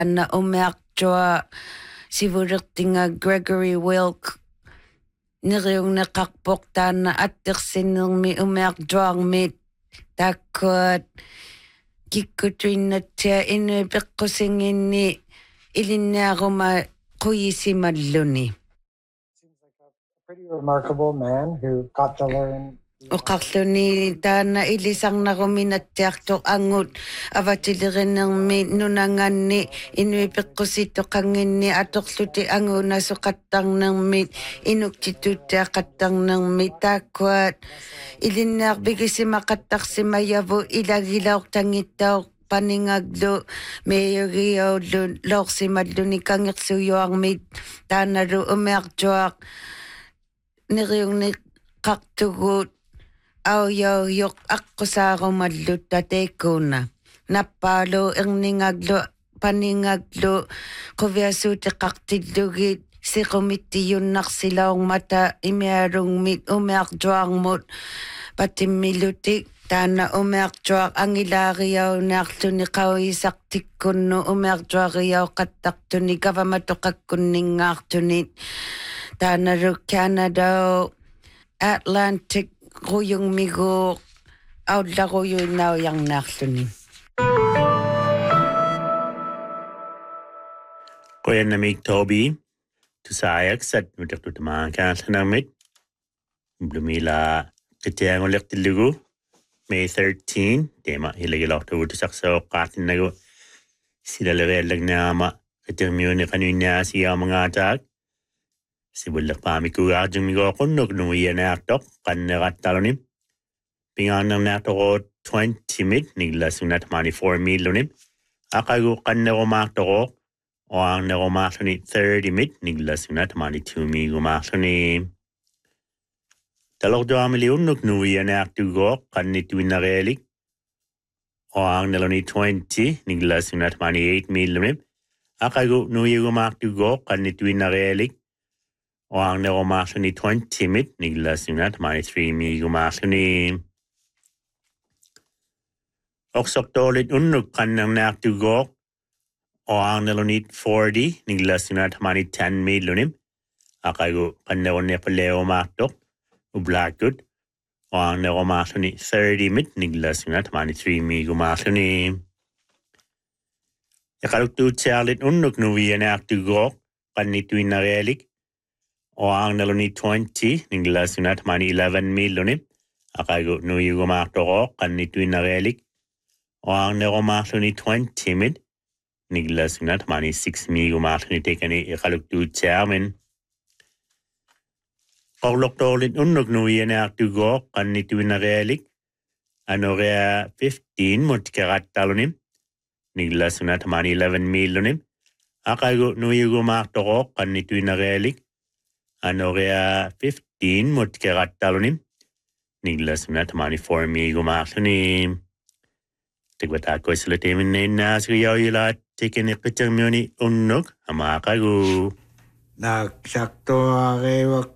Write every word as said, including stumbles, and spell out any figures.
Anna umeaqtua sivulertinga Gregory Wilk niriungneqarpoq taanna attersinnermi umeaqtuarmit taakkuat kikkutuinnatsia inu peqqusinginni ilinnaaruma quyisimalluni. Seems like a pretty remarkable man who got to learn. Uqarluni taana ilisarnaruminatsiartoq angut avatilerinermi nunanganni inui peqqusittoqanginni atorluti anguunasuqattarnermit inuktituttiaqattarnermit taakkuat ilinnaarpigisimaqattarsimayavu ilagilaortangittauq paningaglu meeyugiaullu loorsimalluni kangersujuarmit taanalu umeartuaq niriungni qartugut au yo yok aqqusaarumallut tateekkuuna nappaalu erningaglu paningaglu quviasuutiqartillugit siqumittiyunnarsilaormata imialungmit umeartuarmut patimmilutik taana umeartuaq angilaariaunaarluni qauisartikkunnu umeartuariauqattartuni kavamatoqakkunningaartunit taanalu Canada Atlantic ruyungmigu aullaquyuinnaujangnaarluni. Qoyannamik Toby tusaayaksat nutertutamaakaallanammit blumila qitiangulertillugu May thirteenth tema hilagilaortavutusarsaoqqaartinnagu silalereallagnaama qitermiuni qanuinnaasiaamangaatak sibullerpaamikugaarjungmigoqonnuk nuianaartoq qannerattaluni pingaannernaartoqoot twenty mit niglasunat twenty-four milluni aqagu qannerumaartoqoq oaarnerumaarluni thirty mit niglasunat twenty-two migumaarluni talorduamiliunnuk nuianaartugoq qannituinnarealik oaarneluni twenty niglasunat twenty-eight milluni aqagu nuigumaartugoq qannituinnarealik oaarnerumaarluni twenty mit niglasunat twenty-three migumaarluni oqsortoolit unnuk qannernaartugoq oaarneluni forty niglasunat twenty-ten milluni aqagu qannerunnequleumaartoq ublaakut oaarnerumaarluni thirty mit niglasunat twenty-three migumaarluni eqaluktuutsiarlit unnuk nuvianaartugoq qannituinnarealik oaarneluni twenty niglasunat eleven milluni aqagu nuigumaartoqoq qannituinnarealik oaarnerumaarluni twenty mit niglasunat twenty-six migumaarluni tekani eqaluktuutsiarmin qorlortoolit unnuk nuianaartugoq qannituinnarealik anorea fifteen mutkerattaluni niglasunat eleven milluni aqagu nuigumaartoqoq qannituinnarealik anorea fifteen mutkerattaluni niglasunat twenty-four migumaarluni tegwataaqoisulateminnainnaasugiyauyilaat tekani qitermiuni unnuk amaaqagu naksaktoareevak